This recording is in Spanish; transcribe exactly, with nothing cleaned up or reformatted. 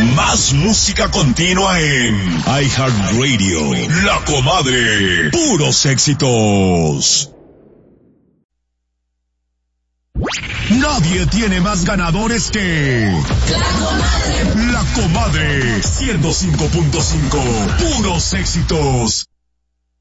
Más música continua en iHeartRadio. La Comadre. Puros éxitos. Nadie tiene más ganadores que La Comadre. La Comadre. ciento cinco punto cinco. Puros éxitos.